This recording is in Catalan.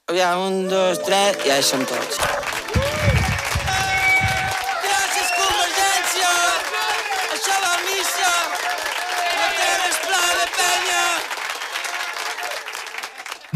Aviam, 1, 2, 3, ja hi som tots.